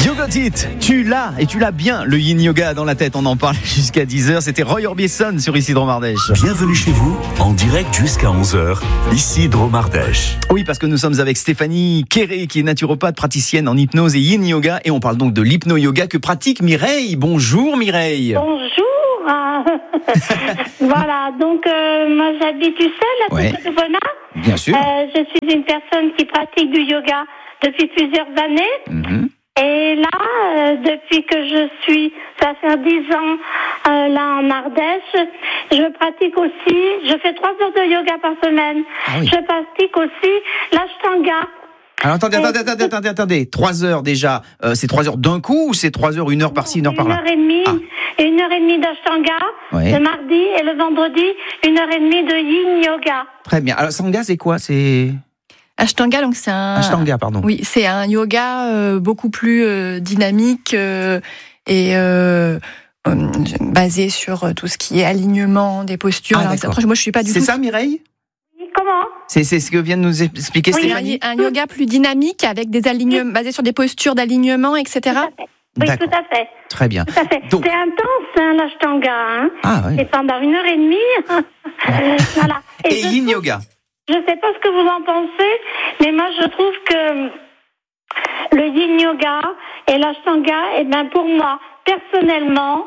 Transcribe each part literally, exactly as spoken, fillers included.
You got it, tu l'as et tu l'as bien, le yin yoga dans la tête, on en parle jusqu'à dix heures, c'était Roy Orbison sur Ici Dromardèche. Bienvenue chez vous, en direct jusqu'à onze heures, Ici Dromardèche. Oui, parce que nous sommes avec Stéphanie Quéré, qui est naturopathe, praticienne en hypnose et yin yoga, et on parle donc de l'hypno-yoga que pratique Mireille. Bonjour Mireille. Bonjour. Voilà, donc euh, moi j'habite Ussel, à Ouais. côté de Venat. Bien sûr. Euh, je suis une personne qui pratique du yoga depuis plusieurs années. Mhm. Et là, euh, depuis que je suis, ça fait dix ans, euh, là en Ardèche, je pratique aussi, je fais trois heures de yoga par semaine. Ah oui. Je pratique aussi l'ashtanga. Alors attendez, attendez, attendez, attendez, attendez, trois heures déjà, euh, c'est trois heures d'un coup ou c'est trois heures, une heure par-ci, une heure par-là? Une heure et demie, Ah. une heure et demie d'ashtanga, Ouais. le mardi et le vendredi, une heure et demie de yin yoga. Très bien. Alors Sangha, c'est quoi? C'est Ashtanga, donc c'est un. Ashtanga, pardon. Oui, c'est un yoga euh, beaucoup plus euh, dynamique euh, et euh, euh, basé sur tout ce qui est alignement des postures. Ah, Alors, d'accord. après, moi, je suis pas du C'est tout. ça, Mireille? Comment? C'est, c'est ce que vient de nous expliquer Oui, Stéphanie? un, un yoga plus dynamique avec des alignements basés sur des postures d'alignement, et cetera. Oui, D'accord. tout à fait. Très bien. Tout à fait. Donc- C'est intense, hein, l'ashtanga. Hein. Ah oui. C'est pendant une heure et demie. Voilà. Et je yin trouve- yoga. Je ne sais pas ce que vous en pensez, mais moi je trouve que le yin yoga et l'ashtanga, eh ben pour moi, personnellement,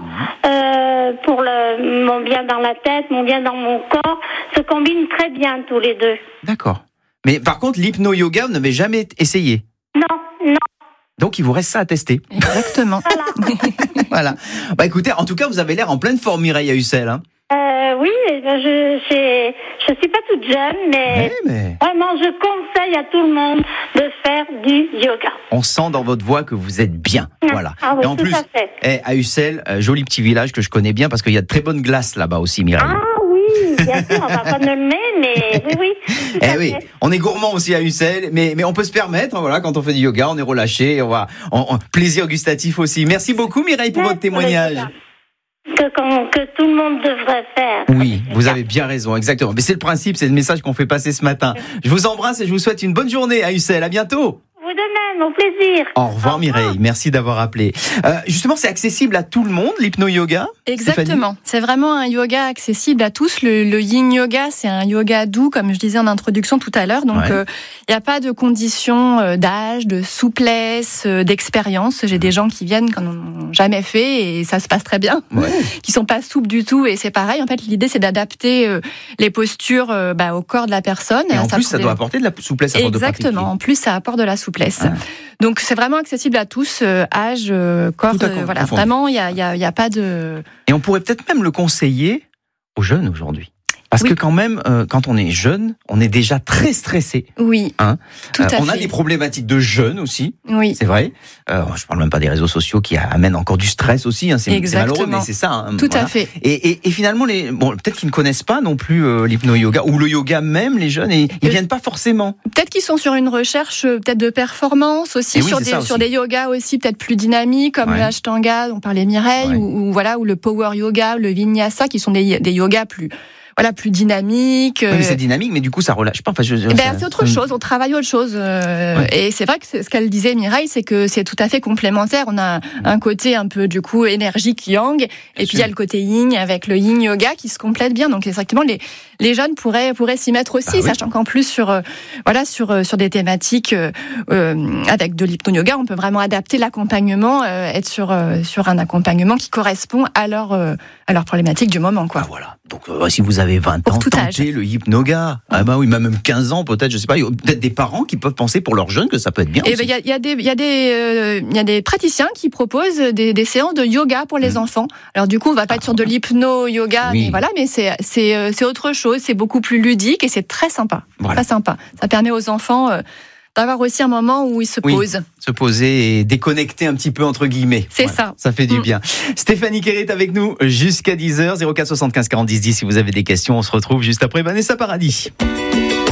euh, pour le, mon bien dans la tête, mon bien dans mon corps, se combinent très bien tous les deux. D'accord. Mais par contre, l'hypno-yoga, vous n'avez jamais essayé. Non, non, Donc, il vous reste ça à tester. Exactement. voilà. Voilà. Bah écoutez, en tout cas, vous avez l'air en pleine forme, Mireille à Ussel. Hein. Euh, oui, je, j'ai, je suis pas toute jeune, mais Oui, mais vraiment, je conseille à tout le monde de faire du yoga. on sent dans votre voix que vous êtes bien. Voilà. Ah oui, Et en tout plus, à fait. eh, à Ussel, euh, joli petit village que je connais bien parce qu'il y a de très bonnes glaces là-bas aussi, Mireille. Ah oui, bien sûr, on va pas nommer, mais oui, oui. tout Eh à oui, fait. on est gourmand aussi à Ussel, mais, mais on peut se permettre, voilà, quand on fait du yoga, on est relâché, on va, on, on- plaisir gustatif aussi. Merci beaucoup Mireille pour Ouais, votre témoignage. pour le yoga. Que, qu'on- que tout le monde devrait faire. Oui, vous avez bien raison, exactement. Mais c'est le principe, c'est le message qu'on fait passer ce matin. Je vous embrasse et je vous souhaite une bonne journée à Ussel. À bientôt. Vous de même, au plaisir. Au revoir Mireille, merci d'avoir appelé. Euh, justement, c'est accessible à tout le monde, l'hypno-yoga? Exactement. C'est vraiment un yoga accessible à tous. Le, le yin yoga, c'est un yoga doux, comme je disais en introduction tout à l'heure. Donc, il Ouais. n'y a pas de conditions euh, d'âge, de souplesse, euh, d'expérience. J'ai des gens qui viennent qui n'en ont jamais fait et ça se passe très bien, Ouais. qui sont pas souples du tout. Et c'est pareil. En fait, l'idée, c'est d'adapter euh, les postures euh, bah, au corps de la personne. Et en Ça plus, ça prend doit des- apporter de la souplesse avant de pratiquer. Exactement. En plus, ça apporte de la souplesse. Ah. Donc, c'est vraiment accessible à tous, euh, âge, euh, corps. Tout à euh, con- voilà. confondu. Vraiment, il y a, il y a, il y a pas de. Et on pourrait peut-être même le conseiller aux jeunes aujourd'hui. Parce Oui. que quand même, euh, quand on est jeune, on est déjà très stressé. Oui. Hein. Tout Euh, à on fait. a des problématiques de jeunes aussi, Oui. c'est vrai. Euh, je parle même pas des réseaux sociaux qui amènent encore du stress aussi. Hein. C'est, c'est Exactement. malheureux, mais c'est ça. Hein. Tout Voilà. à fait. Et, et, et finalement, les, bon, peut-être qu'ils ne connaissent pas non plus euh, l'hypno-yoga ou le yoga même, les jeunes, et ils Euh, viennent pas forcément. Peut-être qu'ils sont sur une recherche euh, peut-être de performance aussi, Et oui, sur, c'est des, ça sur aussi. des yogas aussi peut-être plus dynamiques, comme Ouais. le Ashtanga dont parlait Mireille, Ouais. ou, ou voilà, ou le Power Yoga, le Vinyasa, qui sont des, des yogas plus, voilà, plus dynamiques. Oui, mais euh, c'est dynamique, mais du coup, ça relâche pas. Enfin, je, Eh ben, ça- c'est autre ça- chose, on travaille autre chose. euh, Ouais. Et c'est vrai que c'est- ce qu'elle disait, Mireille, c'est que c'est tout à fait complémentaire. On a un côté un peu, du coup, énergique yang, et puis sûr. il y a le côté yin avec le yin yoga qui se complète bien. Donc, effectivement, les, les jeunes pourraient, pourraient s'y mettre aussi, Ah oui. sachant qu'en plus, sur, euh, voilà, sur, euh, sur des thématiques euh, euh, avec de l'hypno-yoga, on peut vraiment adapter l'accompagnement, euh, être sur, euh, sur un accompagnement qui correspond à leur, euh, à leur problématique du moment, quoi. Ah, voilà. Donc, euh, si vous avez vingt Pour ans, tout âge. tentez le hypnoga. Ah bah oui, même quinze ans peut-être, je sais pas. Il y a peut-être des parents qui peuvent penser pour leurs jeunes que ça peut être bien Et aussi. ben il y a, il y a des il y a des euh, il y a des praticiens qui proposent des, des séances de yoga pour les Mmh. enfants. Alors du coup, on va pas être sur de l'hypno yoga, Oui. mais voilà, mais c'est c'est euh, c'est autre chose, c'est beaucoup plus ludique et c'est très sympa. Voilà. Très sympa. Ça permet aux enfants euh, d'avoir aussi un moment où ils se Oui. posent. Se poser et déconnecter un petit peu entre guillemets. C'est ça. Ça fait du Mm. bien. Stéphanie Quéré est avec nous jusqu'à dix heures. zéro quatre soixante-quinze quarante dix dix. Si vous avez des questions, on se retrouve juste après Vanessa Paradis.